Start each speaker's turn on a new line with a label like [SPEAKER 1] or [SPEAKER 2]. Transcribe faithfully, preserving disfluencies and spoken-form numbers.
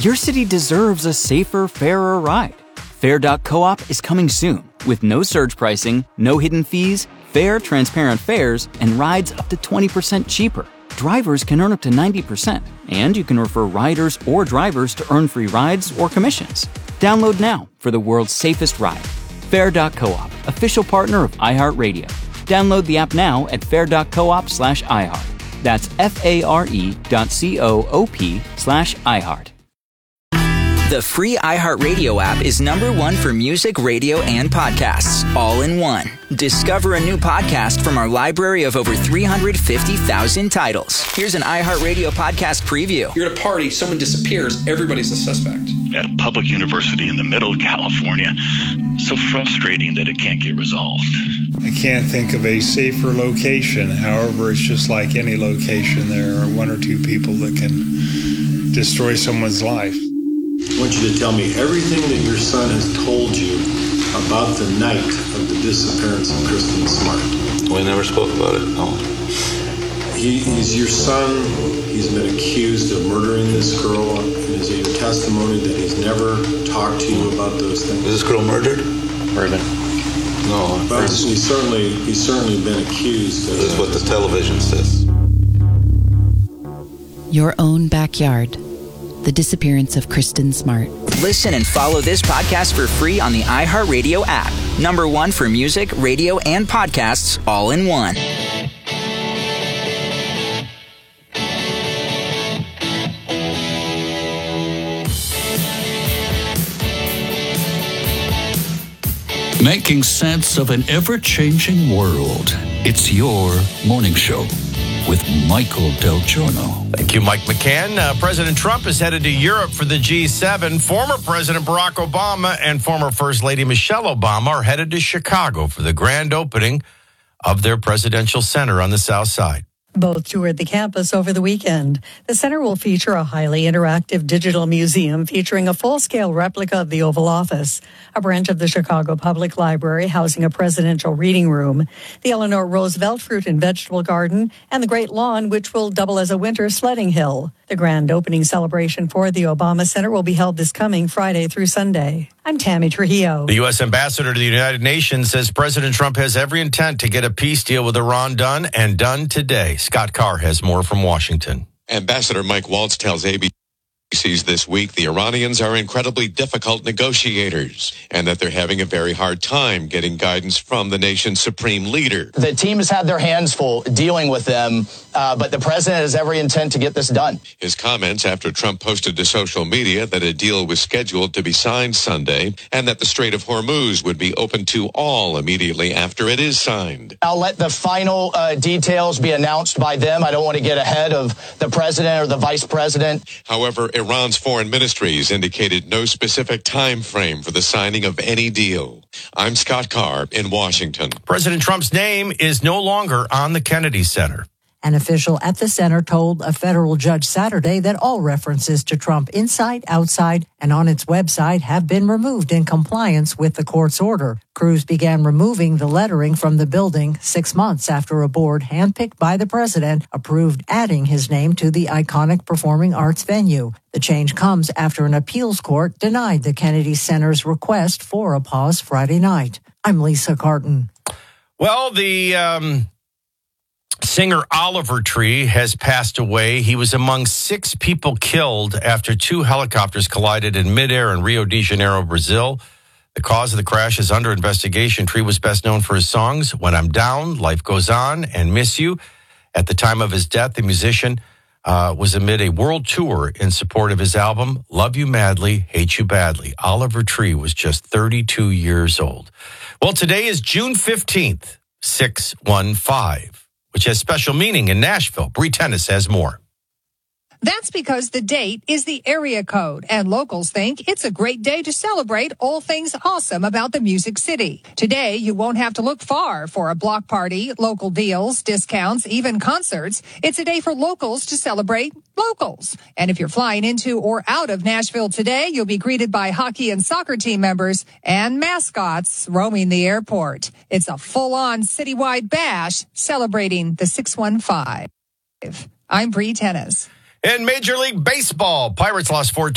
[SPEAKER 1] Your city deserves a safer, fairer ride. Fair dot coop is coming soon with no surge pricing, no hidden fees, fair, transparent fares, and rides up to twenty percent cheaper. Drivers can earn up to ninety percent, and you can refer riders or drivers to earn free rides or commissions. Download now for the world's safest ride. Fair dot coop, official partner of iHeartRadio. Download the app now at fair dot coop slash iHeart. That's F-A-R-E dot C-O-O-P slash iHeart.
[SPEAKER 2] The free iHeartRadio app is number one for music, radio, and podcasts, all in one. Discover a new podcast from our library of over three hundred fifty thousand titles. Here's an iHeartRadio podcast preview.
[SPEAKER 3] You're at a party, someone disappears, everybody's a suspect.
[SPEAKER 4] At a public university in the middle of California, so frustrating that it can't get resolved.
[SPEAKER 5] I can't think of a safer location. However, it's just like any location. There are one or two people that can destroy someone's life.
[SPEAKER 6] I want you to tell me everything that your son has told you about the night of the disappearance of Kristen Smart.
[SPEAKER 7] We never spoke about it, no.
[SPEAKER 6] He, he's your son. He's been accused of murdering this girl. And is it your testimony that he's never talked to you about those things?
[SPEAKER 7] Is this girl murdered?
[SPEAKER 6] Murdered.
[SPEAKER 7] No.
[SPEAKER 6] But he's certainly, he's certainly been accused.
[SPEAKER 7] This is what the television says.
[SPEAKER 8] Your own backyard. The disappearance of Kristen Smart.
[SPEAKER 2] Listen and follow this podcast for free on the iHeartRadio app. Number one for music, radio, and podcasts, all in one.
[SPEAKER 9] Making sense of an ever-changing world. It's your morning show with Michael Del Giorno.
[SPEAKER 10] Thank you, Mike McCann. Uh, President Trump is headed to Europe for the G seven. Former President Barack Obama and former First Lady Michelle Obama are headed to Chicago for the grand opening of their presidential center on the South Side.
[SPEAKER 11] Both toured the campus over the weekend. The center will feature a highly interactive digital museum featuring a full-scale replica of the Oval Office, a branch of the Chicago Public Library housing a presidential reading room, the Eleanor Roosevelt Fruit and Vegetable Garden, and the Great Lawn, which will double as a winter sledding hill. The grand opening celebration for the Obama Center will be held this coming Friday through Sunday. I'm Tammy Trujillo.
[SPEAKER 10] The U S ambassador to the United Nations says President Trump has every intent to get a peace deal with Iran done, and done today. Scott Carr has more from Washington.
[SPEAKER 12] Ambassador Mike Waltz tells A B C this week the Iranians are incredibly difficult negotiators and that they're having a very hard time getting guidance from the nation's supreme leader.
[SPEAKER 13] The team has had their hands full dealing with them, uh, but the president has every intent to get this done.
[SPEAKER 12] His comments after Trump posted to social media that a deal was scheduled to be signed Sunday and that the Strait of Hormuz would be open to all immediately after it is signed.
[SPEAKER 13] I'll let the final uh, details be announced by them. I don't want to get ahead of the president or the vice president.
[SPEAKER 12] However, Iran's foreign ministries indicated no specific time frame for the signing of any deal. I'm Scott Carr in Washington.
[SPEAKER 10] President Trump's name is no longer on the Kennedy Center.
[SPEAKER 14] An official at the center told a federal judge Saturday that all references to Trump inside, outside, and on its website have been removed in compliance with the court's order. Crews began removing the lettering from the building six months after a board handpicked by the president approved adding his name to the iconic performing arts venue. The change comes after an appeals court denied the Kennedy Center's request for a pause Friday night. I'm Lisa Carton.
[SPEAKER 10] Well, the um, singer Oliver Tree has passed away. He was among six people killed after two helicopters collided in midair in Rio de Janeiro, Brazil. The cause of the crash is under investigation. Tree was best known for his songs, When I'm Down, Life Goes On, and Miss You. At the time of his death, the musician uh, was amid a world tour in support of his album, Love You Madly, Hate You Badly. Oliver Tree was just thirty-two years old. Well, today is June fifteenth, six one five, which has special meaning in Nashville. Bree Tennis has more.
[SPEAKER 15] That's because the date is the area code, and locals think it's a great day to celebrate all things awesome about the Music City. Today, you won't have to look far for a block party, local deals, discounts, even concerts. It's a day for locals to celebrate locals. And if you're flying into or out of Nashville today, you'll be greeted by hockey and soccer team members and mascots roaming the airport. It's a full-on citywide bash celebrating the six one five. I'm Bree Tennis.
[SPEAKER 10] In Major League Baseball, Pirates lost four two.